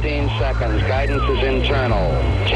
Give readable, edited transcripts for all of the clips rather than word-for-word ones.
15 seconds. Guidance is internal.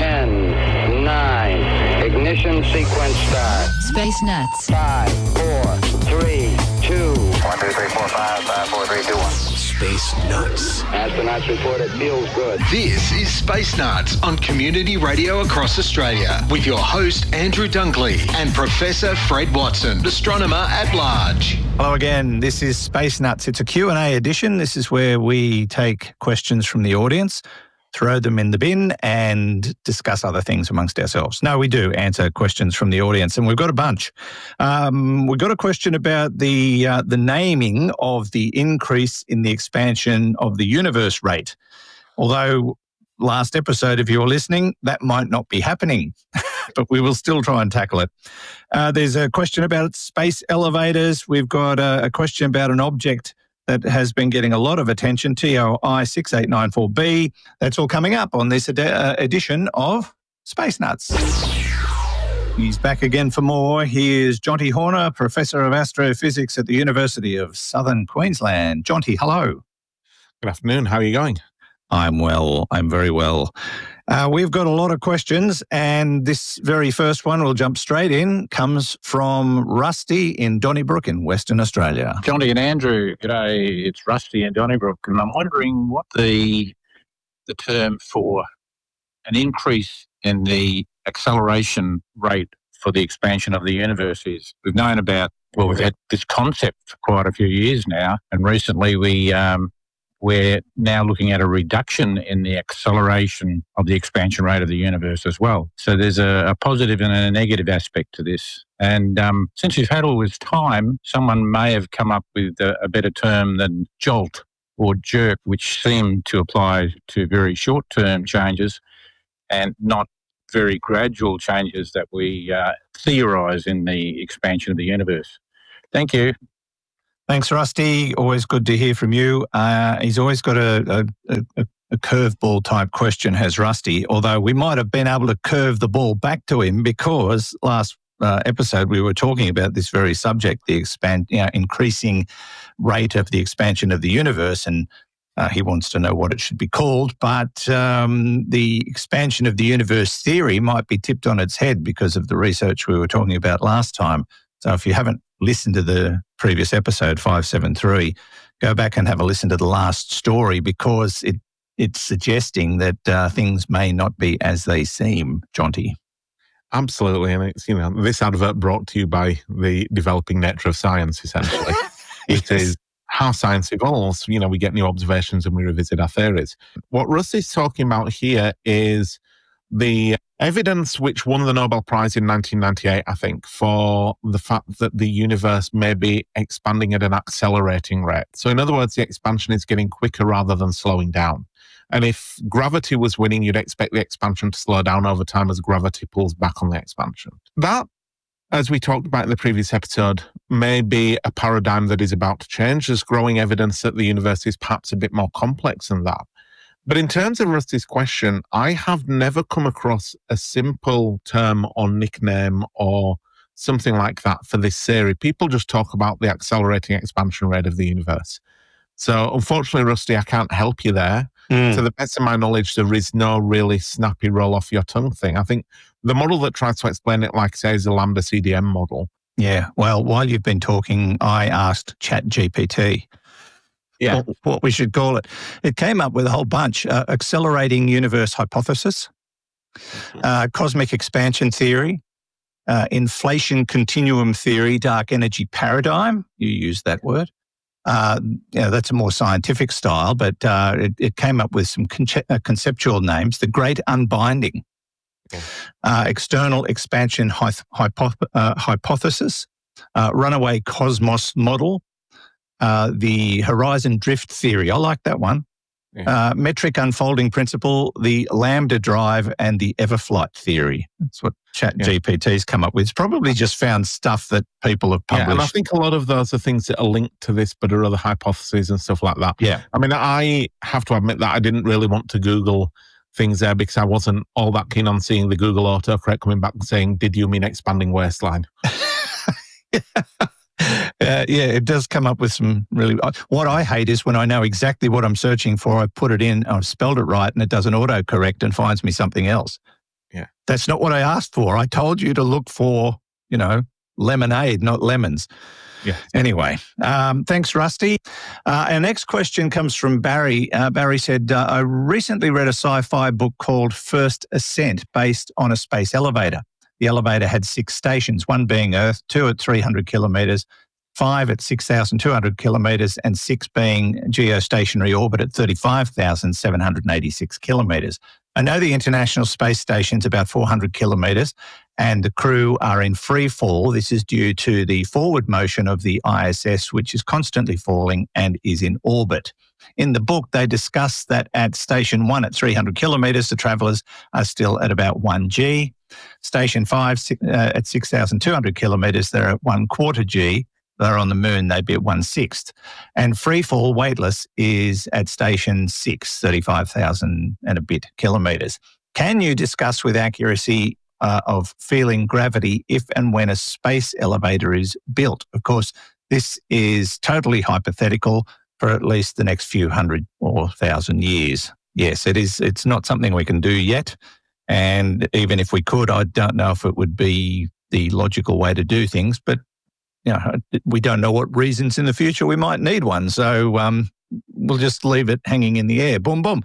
10, 9. Ignition sequence start. Space Nuts. 5, 4, 3, 2. 1, 2, 3, 4, 5, 5, 4, 3, 2, 1. Space Nuts. Astronauts report it feels good. This is Space Nuts on Community Radio across Australia with your host Andrew Dunkley and Professor Fred Watson, astronomer at large. Hello again. This is Space Nuts. It's a Q&A edition. This is where we take questions from the audience, throw them in the bin and discuss other things amongst ourselves. No, we do answer questions from the audience, and we've got a bunch. We've got a question about the naming of the increase in the expansion of the universe rate. Although last episode, if you're listening, that might not be happening, but we will still try and tackle it. There's a question about space elevators. We've got a question about an object that has been getting a lot of attention, TOI 6894b. That's all coming up on this edition of Space Nuts. He's back again for more. Here's Jonty Horner, Professor of Astrophysics at the University of Southern Queensland. Jonty, hello. Good afternoon. How are you going? I'm well. I'm very well. We've got a lot of questions, and this very first one, we'll jump straight in, comes from Rusty in Donnybrook in Western Australia. Jonty and Andrew, g'day. It's Rusty in Donnybrook, and I'm wondering what the term for an increase in the acceleration rate for the expansion of the universe is. We've known about, well, we've had this concept for quite a few years now, and recently we're now looking at a reduction in the acceleration of the expansion rate of the universe as well. So there's a positive and a negative aspect to this. And since we've had all this time, someone may have come up with a better term than jolt or jerk, which seem to apply to very short-term changes and not very gradual changes that we theorise in the expansion of the universe. Thank you. Thanks, Rusty. Always good to hear from you. He's always got a curveball type question, has Rusty, although we might have been able to curve the ball back to him because last episode we were talking about this very subject, the increasing rate of the expansion of the universe, and he wants to know what it should be called. But the expansion of the universe theory might be tipped on its head because of the research we were talking about last time. So if you haven't listened to the previous episode, 573, go back and have a listen to the last story because it's suggesting that things may not be as they seem, Jonty. Absolutely. And it's, this advert brought to you by the developing nature of science, essentially. It is how science evolves. We get new observations and we revisit our theories. What Russ is talking about here is the evidence which won the Nobel Prize in 1998, I think, for the fact that the universe may be expanding at an accelerating rate. So in other words, the expansion is getting quicker rather than slowing down. And if gravity was winning, you'd expect the expansion to slow down over time as gravity pulls back on the expansion. That, as we talked about in the previous episode, may be a paradigm that is about to change. There's growing evidence that the universe is perhaps a bit more complex than that. But in terms of Rusty's question, I have never come across a simple term or nickname or something like that for this theory. People just talk about the accelerating expansion rate of the universe. So unfortunately, Rusty, I can't help you there. To the best of my knowledge, there is no really snappy roll off your tongue thing. I think the model that tries to explain it, like I say, is the Lambda CDM model. Yeah. Well, while you've been talking, I asked ChatGPT what we should call it. It came up with a whole bunch. Accelerating universe hypothesis, cosmic expansion theory, inflation continuum theory, dark energy paradigm. You used that word. That's a more scientific style, but it came up with some conceptual names. The Great Unbinding, external expansion hypothesis, runaway cosmos model, the horizon drift theory. I like that one. Metric unfolding principle, the lambda drive, and the everflight theory. That's what ChatGPT's come up with. It's probably just found stuff that people have published. Yeah, and I think a lot of those are things that are linked to this, but are other hypotheses and stuff like that. Yeah. I mean, I have to admit that I didn't really want to Google things there because I wasn't all that keen on seeing the Google autocorrect coming back and saying, "Did you mean expanding waistline?" it does come up with some really... What I hate is when I know exactly what I'm searching for, I put it in, I've spelled it right, and it does an autocorrect and finds me something else. Yeah. That's not what I asked for. I told you to look for, lemonade, not lemons. Yeah. Anyway, thanks, Rusty. Our next question comes from Barry. Barry said, I recently read a sci-fi book called First Ascent based on a space elevator. The elevator had 6 stations, 1 being Earth, 2 at 300 kilometres, 5 at 6,200 kilometres, and 6 being geostationary orbit at 35,786 kilometres. I know the International Space Station's about 400 kilometres and the crew are in free fall. This is due to the forward motion of the ISS, which is constantly falling and is in orbit. In the book, they discuss that at Station 1 at 300 kilometres, the travellers are still at about 1G. Station 5 at 6,200 kilometres, they're at 1/4 G. They're on the moon, they'd be at 1/6. And free fall weightless is at Station 6, 35,000 and a bit kilometres. Can you discuss with accuracy of feeling gravity if and when a space elevator is built? Of course, this is totally hypothetical for at least the next few hundred or thousand years. Yes, it is. It's not something we can do yet. And even if we could, I don't know if it would be the logical way to do things. But we don't know what reasons in the future we might need one. So we'll just leave it hanging in the air. Boom, boom.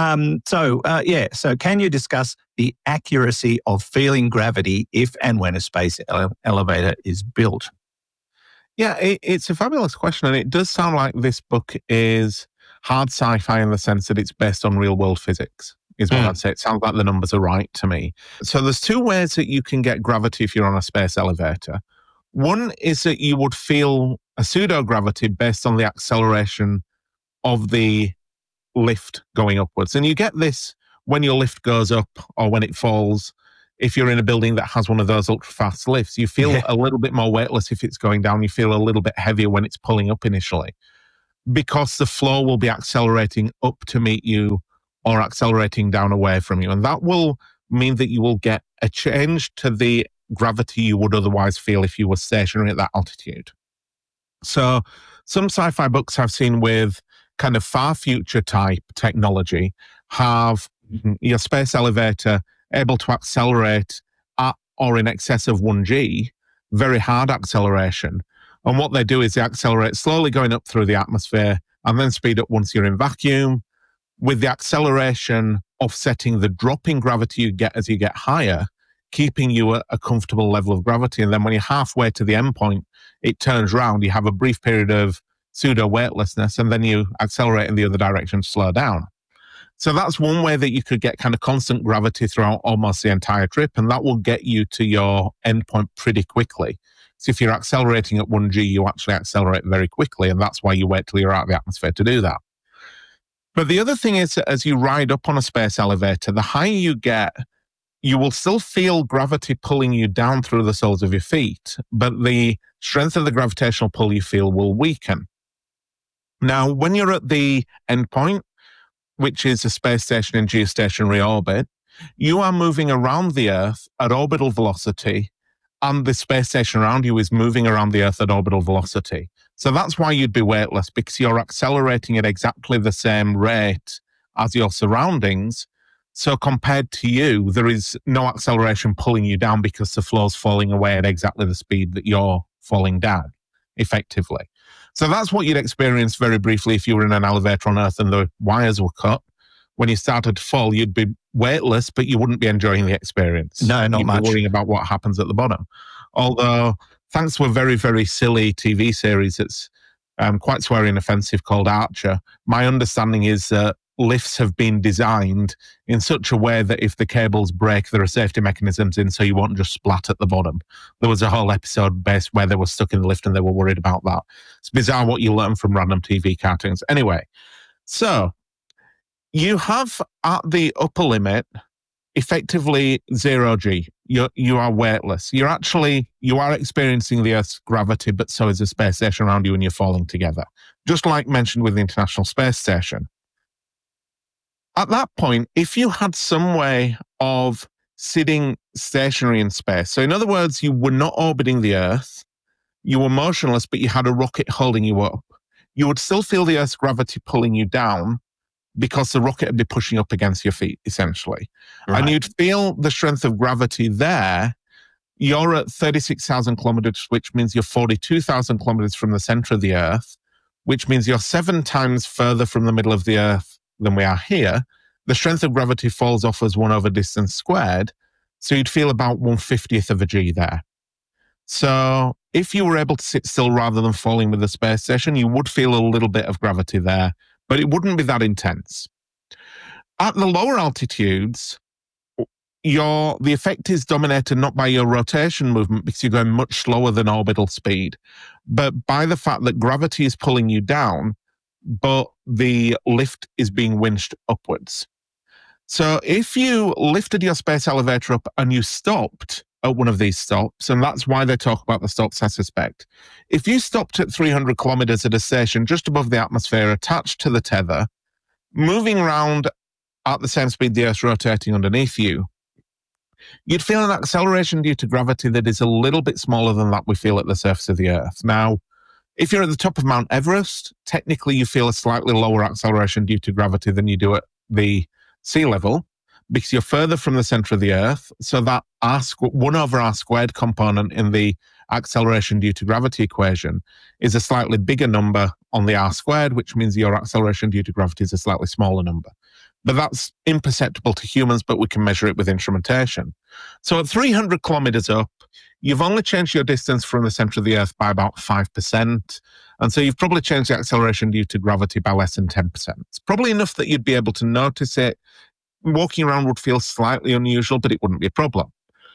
So can you discuss the accuracy of feeling gravity if and when a space elevator is built? Yeah, it's a fabulous question. And it does sound like this book is hard sci-fi in the sense that it's based on real-world physics, is what I'd say. It sounds like the numbers are right to me. So there's 2 ways that you can get gravity if you're on a space elevator. One is that you would feel a pseudo-gravity based on the acceleration of the lift going upwards. And you get this when your lift goes up or when it falls. If you're in a building that has one of those ultra-fast lifts, you feel a little bit more weightless if it's going down. You feel a little bit heavier when it's pulling up initially because the flow will be accelerating up to meet you or accelerating down away from you. And that will mean that you will get a change to the gravity you would otherwise feel if you were stationary at that altitude. So some sci-fi books I've seen with kind of far future type technology have your space elevator able to accelerate at or in excess of 1G, very hard acceleration. And what they do is they accelerate slowly going up through the atmosphere and then speed up once you're in vacuum, with the acceleration offsetting the drop in gravity you get as you get higher, keeping you at a comfortable level of gravity. And then when you're halfway to the end point, it turns round, you have a brief period of pseudo-weightlessness, and then you accelerate in the other direction to slow down. So that's one way that you could get kind of constant gravity throughout almost the entire trip, and that will get you to your endpoint pretty quickly. So if you're accelerating at 1G, you actually accelerate very quickly, and that's why you wait till you're out of the atmosphere to do that. But the other thing is that as you ride up on a space elevator, the higher you get, you will still feel gravity pulling you down through the soles of your feet, but the strength of the gravitational pull you feel will weaken. Now, when you're at the endpoint, which is a space station in geostationary orbit, you are moving around the Earth at orbital velocity, and the space station around you is moving around the Earth at orbital velocity. So that's why you'd be weightless, because you're accelerating at exactly the same rate as your surroundings. So compared to you, there is no acceleration pulling you down because the flow's falling away at exactly the speed that you're falling down, effectively. So that's what you'd experience very briefly if you were in an elevator on Earth and the wires were cut. When you started to fall, you'd be weightless, but you wouldn't be enjoying the experience. No, not much. You'd be worrying about what happens at the bottom. Although, thanks to a very, very silly TV series that's quite sweary and offensive called Archer, my understanding is that lifts have been designed in such a way that if the cables break, there are safety mechanisms in so you won't just splat at the bottom. There was a whole episode based where they were stuck in the lift and they were worried about that. It's bizarre what you learn from random TV cartoons. Anyway, so you have at the upper limit effectively 0G. You are weightless. You are experiencing the Earth's gravity, but so is the space station around you and you're falling together. Just like mentioned with the International Space Station. At that point, if you had some way of sitting stationary in space, so in other words, you were not orbiting the Earth, you were motionless, but you had a rocket holding you up, you would still feel the Earth's gravity pulling you down because the rocket would be pushing up against your feet, essentially. Right. And you'd feel the strength of gravity there. You're at 36,000 kilometers, which means you're 42,000 kilometers from the center of the Earth, which means you're 7 times further from the middle of the Earth than we are here. The strength of gravity falls off as 1 over distance squared. So you'd feel about 1/50th of a G there. So if you were able to sit still rather than falling with the space station, you would feel a little bit of gravity there, but it wouldn't be that intense. At the lower altitudes, the effect is dominated not by your rotation movement because you're going much slower than orbital speed, but by the fact that gravity is pulling you down, but the lift is being winched upwards. So if you lifted your space elevator up and you stopped at one of these stops, and that's why they talk about the stops, I suspect. If you stopped at 300 kilometers at a station just above the atmosphere, attached to the tether, moving around at the same speed the Earth's rotating underneath you, you'd feel an acceleration due to gravity that is a little bit smaller than that we feel at the surface of the Earth. Now, if you're at the top of Mount Everest, technically you feel a slightly lower acceleration due to gravity than you do at the sea level, because you're further from the center of the Earth. So that 1 over r squared component in the acceleration due to gravity equation is a slightly bigger number on the r squared, which means your acceleration due to gravity is a slightly smaller number. But that's imperceptible to humans, but we can measure it with instrumentation. So at 300 kilometers up, you've only changed your distance from the center of the Earth by about 5%. And so you've probably changed the acceleration due to gravity by less than 10%. It's probably enough that you'd be able to notice it. Walking around would feel slightly unusual, but it wouldn't be a problem.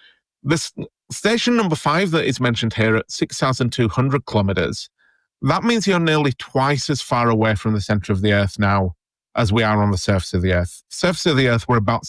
This station number 5 that is mentioned here at 6,200 kilometers, that means you're nearly twice as far away from the center of the Earth now as we are on the surface of the Earth. Surface of the Earth, we're about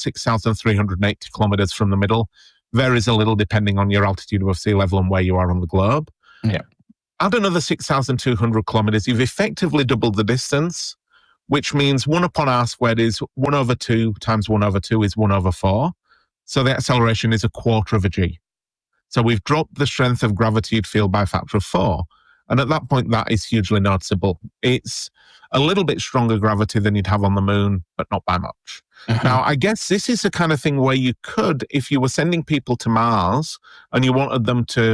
6,380 kilometers from the middle. Varies a little depending on your altitude above sea level and where you are on the globe. Yeah. Add another 6,200 kilometers, you've effectively doubled the distance, which means 1 upon r squared is 1 over 2 times 1 over 2 is 1 over 4. So the acceleration is 1/4 of a G. So we've dropped the strength of gravity you'd feel by a factor of 4. And at that point, that is hugely noticeable. It's a little bit stronger gravity than you'd have on the moon, but not by much. Now, I guess this is the kind of thing where you could, if you were sending people to Mars and you wanted them to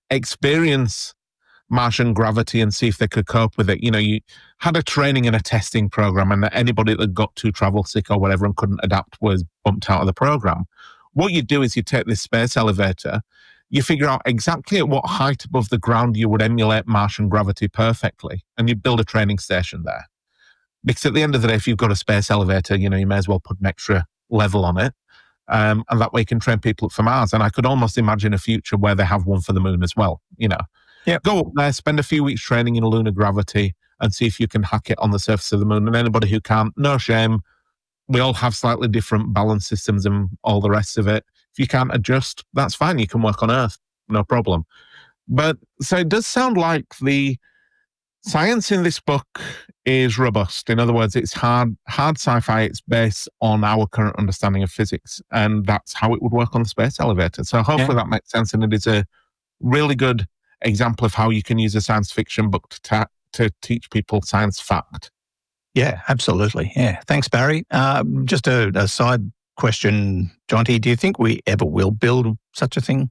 experience Martian gravity and see if they could cope with it, you had a training and a testing program, and that anybody that got too travel sick or whatever and couldn't adapt was bumped out of the program. What you do is you take this space elevator, you figure out exactly at what height above the ground you would emulate Martian gravity perfectly, and you build a training station there. Because at the end of the day, if you've got a space elevator, you may as well put an extra level on it, and that way you can train people up for Mars. And I could almost imagine a future where they have one for the moon as well, Yep. Go up there, spend a few weeks training in lunar gravity and see if you can hack it on the surface of the moon. And anybody who can't, no shame. We all have slightly different balance systems and all the rest of it. If you can't adjust, that's fine. You can work on Earth, no problem. But so it does sound like the science in this book is robust. In other words, it's hard sci-fi. It's based on our current understanding of physics, and that's how it would work on the space elevator. So hopefully that makes sense, and it is a really good example of how you can use a science fiction book to teach people science fact. Yeah, absolutely. Yeah. Thanks, Barry. Just a side question, Jonty. Do you think we ever will build such a thing?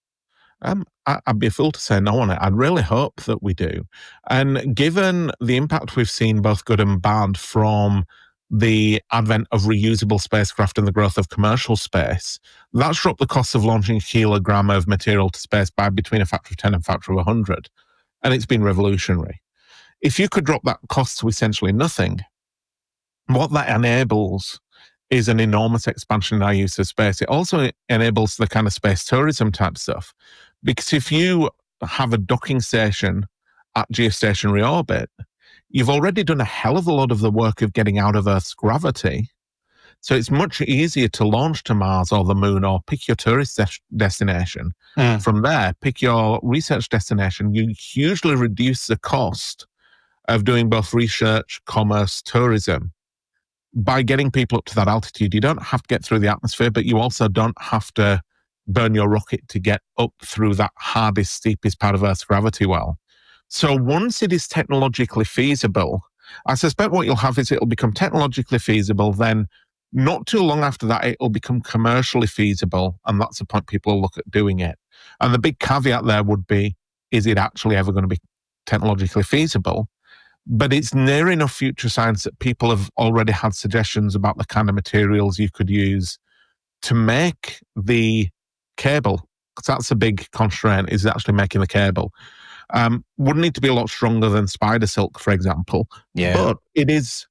I'd be a fool to say no on it. I'd really hope that we do. And given the impact we've seen, both good and bad, from the advent of reusable spacecraft and the growth of commercial space, that's dropped the cost of launching a kilogram of material to space by between a factor of 10 and a factor of 100. And it's been revolutionary. If you could drop that cost to essentially nothing, what that enables is an enormous expansion in our use of space. It also enables the kind of space tourism type stuff. Because if you have a docking station at geostationary orbit, you've already done a hell of a lot of the work of getting out of Earth's gravity. So it's much easier to launch to Mars or the moon, or pick your tourist destination. From there, pick your research destination. You hugely reduce the cost of doing both research, commerce, tourism. By getting people up to that altitude, you don't have to get through the atmosphere, but you also don't have to burn your rocket to get up through that hardest, steepest part of Earth's gravity well. So once it is technologically feasible, I suspect what you'll have is it'll become technologically feasible, then not too long after that, it'll become commercially feasible, and that's the point people will look at doing it. And the big caveat there would be, is it actually ever going to be technologically feasible? But it's near enough future science that people have already had suggestions about the kind of materials you could use to make the cable, because that's a big constraint, is actually making the cable. Would need to be a lot stronger than spider silk, for example. Yeah. But it is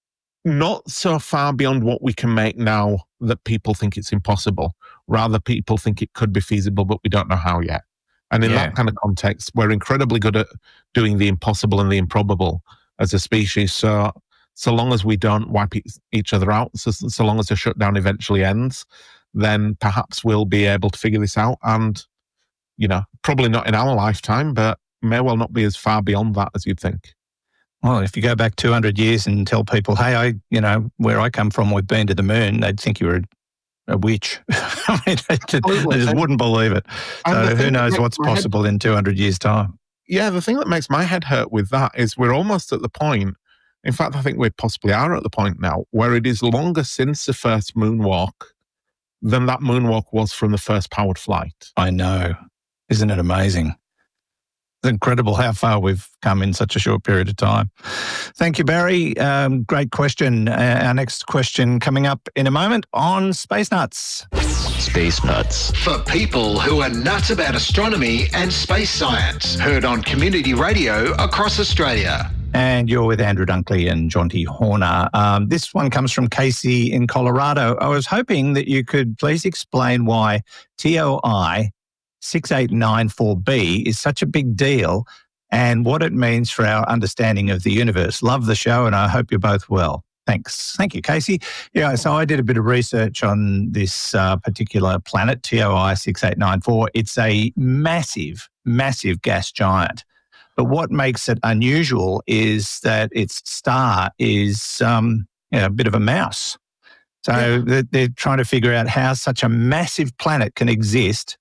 not so far beyond what we can make now that people think it's impossible. Rather, people think it could be feasible, but we don't know how yet. And in that kind of context, we're incredibly good at doing the impossible and the improbable as a species. So long as we don't wipe each other out, so long as the shutdown eventually ends, then perhaps we'll be able to figure this out. And, you know, probably not in our lifetime, but may well not be as far beyond that as you'd think. Well, if you go back 200 years and tell people, hey, where I come from, we've been to the moon, they'd think you were a witch. I mean, they just wouldn't believe it. So who knows what's possible in 200 years' time. Yeah, the thing that makes my head hurt with that is we're almost at the point, in fact, I think we possibly are at the point now, where it is longer since the first moonwalk than that moonwalk was from the first powered flight. I know. Isn't it amazing? It's incredible how far we've come in such a short period of time. Thank you, Barry. Great question. Our next question coming up in a moment on Space Nuts. Space Nuts. For people who are nuts about astronomy and space science. Heard on community radio across Australia. And you're with Andrew Dunkley and Jonty Horner. This one comes from Casey in Colorado. I was hoping that you could please explain why TOI 6894b is such a big deal and what it means for our understanding of the universe. Love the show, and I hope you're both well. Thanks. Thank you, Casey. Yeah, so I did a bit of research on this particular planet, TOI 6894. It's a massive, massive gas giant. But what makes it unusual is that its star is a bit of a mouse. So they're trying to figure out how such a massive planet can exist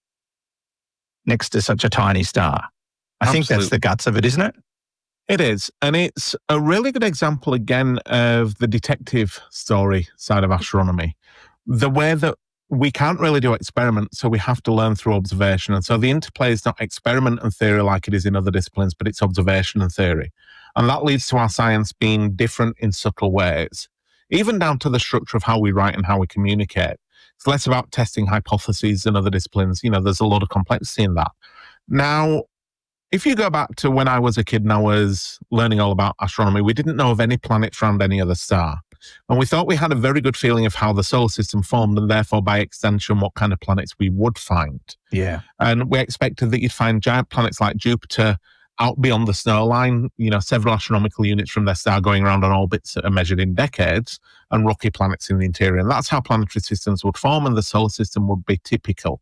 next to such a tiny star. I think that's the guts of it, isn't it? It is. And it's a really good example, again, of the detective story side of astronomy. The way that we can't really do experiments, so we have to learn through observation. And so the interplay is not experiment and theory like it is in other disciplines, but it's observation and theory. And that leads to our science being different in subtle ways, even down to the structure of how we write and how we communicate. It's less about testing hypotheses than other disciplines. You know, there's a lot of complexity in that. Now, if you go back to when I was a kid and I was learning all about astronomy, we didn't know of any planets around any other star. And we thought we had a very good feeling of how the solar system formed and therefore, by extension, what kind of planets we would find. Yeah. And we expected that you'd find giant planets like Jupiter out beyond the snow line, several astronomical units from their star going around on orbits that are measured in decades, and rocky planets in the interior. And that's how planetary systems would form, and the solar system would be typical.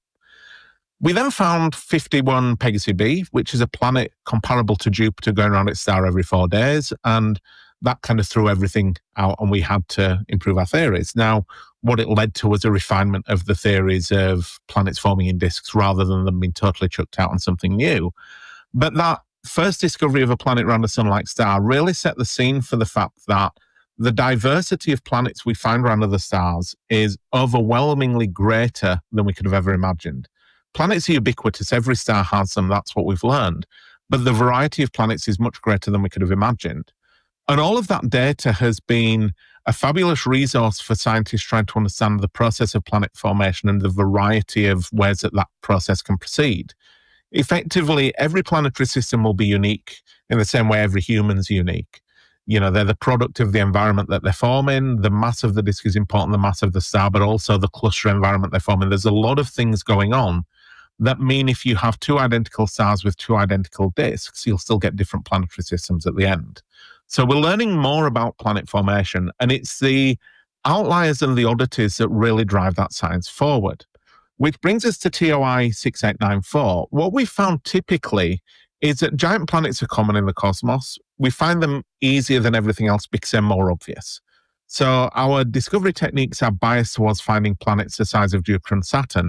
We then found 51 Pegasi b, which is a planet comparable to Jupiter going around its star every 4 days. And that kind of threw everything out, and we had to improve our theories. Now, what it led to was a refinement of the theories of planets forming in disks rather than them being totally chucked out on something new. But that first discovery of a planet around a sun-like star really set the scene for the fact that the diversity of planets we find around other stars is overwhelmingly greater than we could have ever imagined. Planets are ubiquitous. Every star has them. That's what we've learned. But the variety of planets is much greater than we could have imagined. And all of that data has been a fabulous resource for scientists trying to understand the process of planet formation and the variety of ways that process can proceed. Effectively, every planetary system will be unique in the same way every human's unique. They're the product of the environment that they're forming. The mass of the disk is important, the mass of the star, but also the cluster environment they're forming. There's a lot of things going on that mean if you have two identical stars with two identical disks, you'll still get different planetary systems at the end. So we're learning more about planet formation, and it's the outliers and the oddities that really drive that science forward. Which brings us to TOI 6894. What we found typically is that giant planets are common in the cosmos. We find them easier than everything else because they're more obvious. So our discovery techniques are biased towards finding planets the size of Jupiter and Saturn.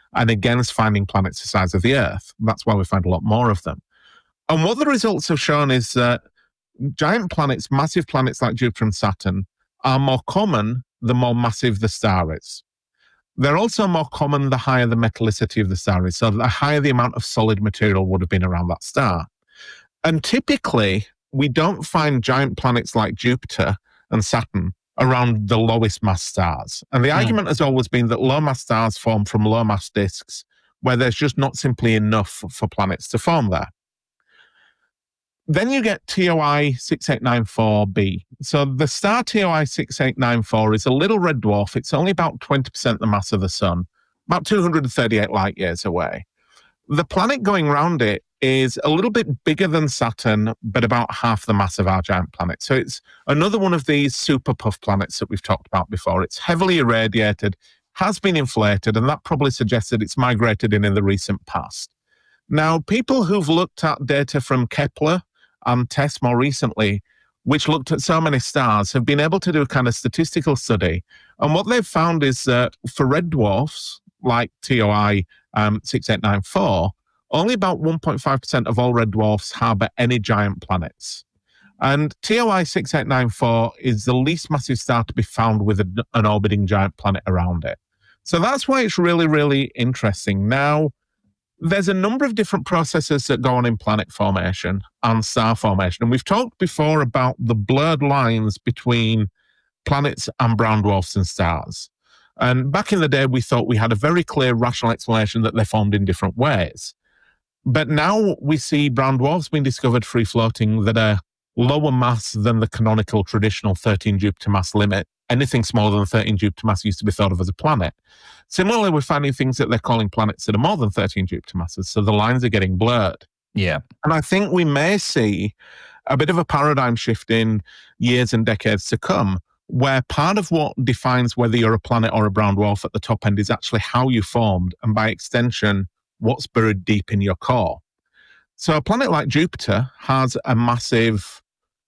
and against finding planets the size of the Earth. That's why we find a lot more of them. And what the results have shown is that giant planets, massive planets like Jupiter and Saturn, are more common the more massive the star is. They're also more common the higher the metallicity of the star is, so the higher the amount of solid material would have been around that star. And typically, we don't find giant planets like Jupiter and Saturn around the lowest mass stars. And the argument has always been that low mass stars form from low mass disks, where there's just not simply enough for planets to form there. Then you get TOI 6894b. So the star TOI 6894 is a little red dwarf. It's only about 20% the mass of the Sun, about 238 light years away. The planet going around it is a little bit bigger than Saturn, but about half the mass of our giant planet. So it's another one of these super puff planets that we've talked about before. It's heavily irradiated, has been inflated, and that probably suggests that it's migrated in the recent past. Now, people who've looked at data from Kepler and TESS more recently, which looked at so many stars, have been able to do a kind of statistical study. And what they've found is that for red dwarfs, like TOI 6894, only about 1.5% of all red dwarfs harbour any giant planets. And TOI 6894 is the least massive star to be found with an orbiting giant planet around it. So that's why it's really, really interesting. Now, there's a number of different processes that go on in planet formation and star formation. And we've talked before about the blurred lines between planets and brown dwarfs and stars. And back in the day, we thought we had a very clear rational explanation that they formed in different ways. But now we see brown dwarfs being discovered free-floating that are lower mass than the canonical traditional 13 Jupiter mass limit. Anything smaller than 13 Jupiter mass used to be thought of as a planet. Similarly, we're finding things that they're calling planets that are more than 13 Jupiter masses, so the lines are getting blurred. Yeah. And I think we may see a bit of a paradigm shift in years and decades to come, where part of what defines whether you're a planet or a brown dwarf at the top end is actually how you formed, and by extension, what's buried deep in your core. So a planet like Jupiter has a massive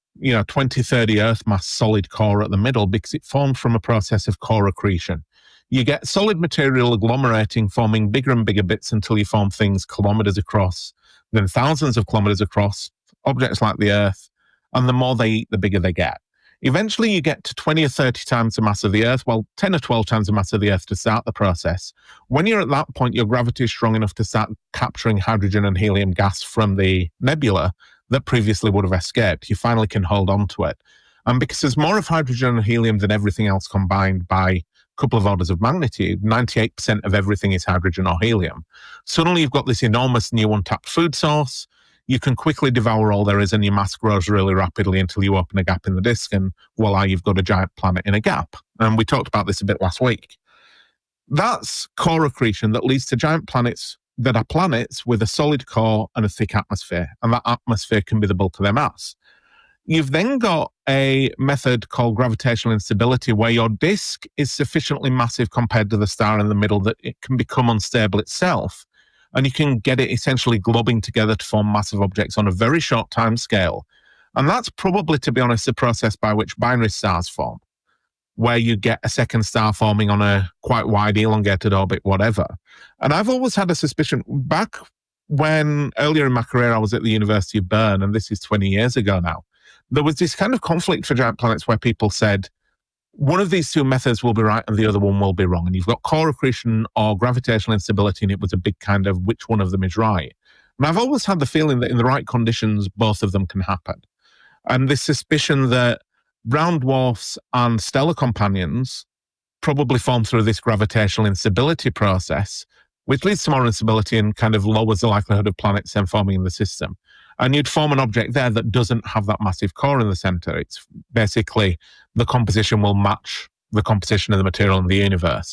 20, 30 Earth mass solid core at the middle because it formed from a process of core accretion. You get solid material agglomerating, forming bigger and bigger bits until you form things kilometers across, then thousands of kilometers across, objects like the Earth, and the more they eat, the bigger they get. Eventually, you get to 20 or 30 times the mass of the Earth, 10 or 12 times the mass of the Earth to start the process. When you're at that point, your gravity is strong enough to start capturing hydrogen and helium gas from the nebula that previously would have escaped. You finally can hold on to it. And because there's more of hydrogen and helium than everything else combined by a couple of orders of magnitude, 98% of everything is hydrogen or helium. Suddenly you've got this enormous new untapped food source. You can quickly devour all there is, and your mass grows really rapidly until you open a gap in the disk, and voila, you've got a giant planet in a gap. And we talked about this a bit last week. That's core accretion that leads to giant planets that are planets with a solid core and a thick atmosphere, and that atmosphere can be the bulk of their mass. You've then got a method called gravitational instability, where your disk is sufficiently massive compared to the star in the middle that it can become unstable itself, and you can get it essentially globbing together to form massive objects on a very short time scale. And that's probably, to be honest, the process by which binary stars form, where you get a second star forming on a quite wide elongated orbit, whatever. And I've always had a suspicion, back when earlier in my career I was at the University of Bern, and this is 20 years ago now, there was this kind of conflict for giant planets where people said, one of these two methods will be right and the other one will be wrong. And you've got core accretion or gravitational instability, and it was a big kind of which one of them is right. And I've always had the feeling that in the right conditions, both of them can happen. And this suspicion that brown dwarfs and stellar companions probably form through this gravitational instability process, which leads to more instability and kind of lowers the likelihood of planets then forming in the system. And you'd form an object there that doesn't have that massive core in the center. It's basically the composition will match the composition of the material in the universe.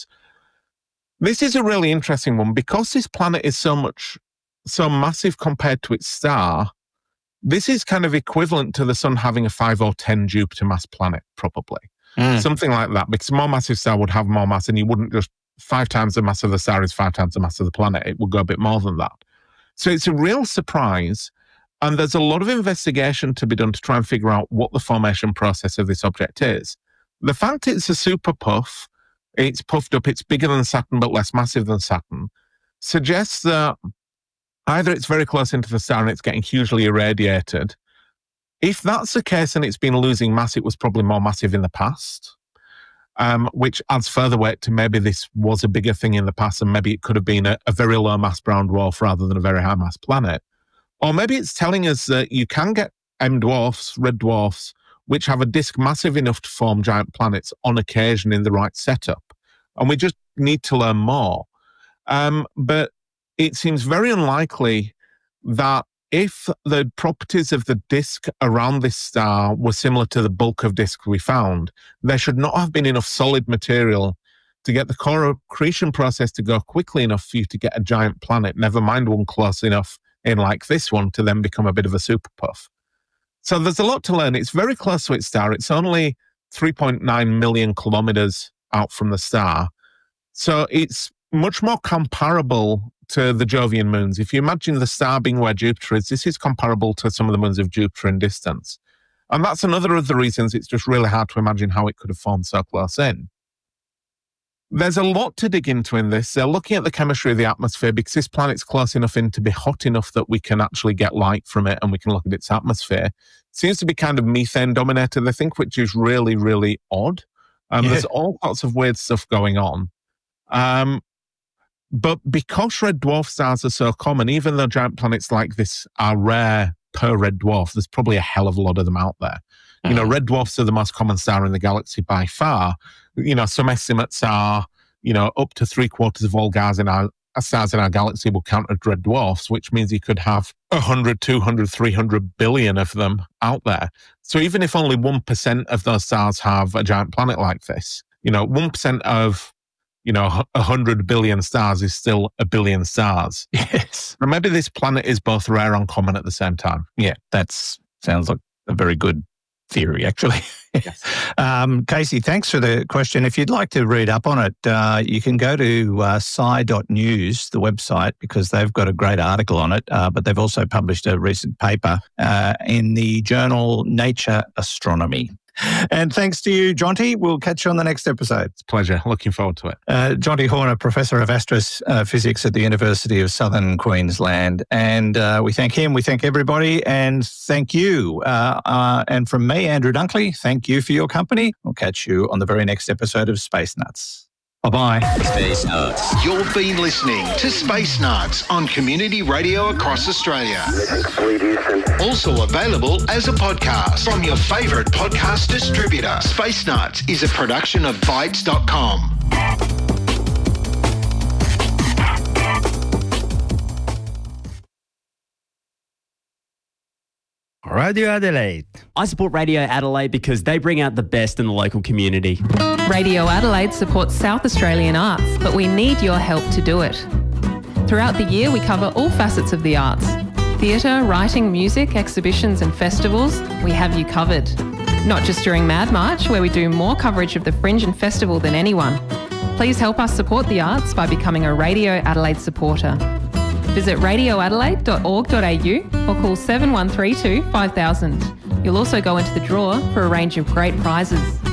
This is a really interesting one because this planet is so massive compared to its star. This is kind of equivalent to the Sun having a 5 or 10 Jupiter mass planet, probably. Something like that, because a more massive star would have more mass, and you wouldn't just 5 times the mass of the star is 5 times the mass of the planet. It would go a bit more than that. So it's a real surprise, and there's a lot of investigation to be done to try and figure out what the formation process of this object is. The fact it's a super puff, it's puffed up, it's bigger than Saturn but less massive than Saturn, suggests that either it's very close into the star and it's getting hugely irradiated. If that's the case and it's been losing mass, it was probably more massive in the past, which adds further weight to maybe this was a bigger thing in the past and maybe it could have been a very low mass brown dwarf rather than a very high mass planet. Or maybe it's telling us that you can get M dwarfs, red dwarfs, which have a disk massive enough to form giant planets on occasion in the right setup. And we just need to learn more. But it seems very unlikely that if the properties of the disk around this star were similar to the bulk of disks we found, there should not have been enough solid material to get the core accretion process to go quickly enough for you to get a giant planet, never mind one close enough in like this one to then become a bit of a super puff. So there's a lot to learn. It's very close to its star. It's only 3.9 million kilometers out from the star. So it's much more comparable to the Jovian moons. If you imagine the star being where Jupiter is, this is comparable to some of the moons of Jupiter in distance. And that's another of the reasons it's just really hard to imagine how it could have formed so close in. There's a lot to dig into in this. They're looking at the chemistry of the atmosphere because this planet's close enough in to be hot enough that we can actually get light from it and we can look at its atmosphere. It seems to be kind of methane dominated, I think, which is really, really odd. There's all sorts of weird stuff going on. But because red dwarf stars are so common, even though giant planets like this are rare per red dwarf, there's probably a hell of a lot of them out there. You know, red dwarfs are the most common star in the galaxy by far. You know, some estimates are, you know, up to 3/4 of all stars in our galaxy will count as red dwarfs, which means you could have 100, 200, 300 billion of them out there. So even if only 1% of those stars have a giant planet like this, you know, 1% of 100 billion stars is still a billion stars. Yes. And maybe this planet is both rare and common at the same time. Yeah, that sounds like a very good theory, actually. Yes. Casey, thanks for the question. If you'd like to read up on it, you can go to sci.news, the website, because they've got a great article on it, but they've also published a recent paper in the journal Nature Astronomy. And thanks to you, Jonty. We'll catch you on the next episode. It's a pleasure. Looking forward to it. Jonty Horner, Professor of Astrophysics at the University of Southern Queensland. And we thank him, we thank everybody, and thank you. And from me, Andrew Dunkley, thank you for your company. We'll catch you on the very next episode of Space Nuts. Bye-bye. Space Nuts. You've been listening to Space Nuts on Community Radio across Australia. Also available as a podcast from your favourite podcast distributor. Space Nuts is a production of Bytes.com. Radio Adelaide. I support Radio Adelaide because they bring out the best in the local community. Radio Adelaide supports South Australian arts, but we need your help to do it. Throughout the year, we cover all facets of the arts. Theatre, writing, music, exhibitions and festivals, we have you covered. Not just during Mad March, where we do more coverage of the Fringe and Festival than anyone. Please help us support the arts by becoming a Radio Adelaide supporter. Visit radioadelaide.org.au or call 7132 5000. You'll also go into the draw for a range of great prizes.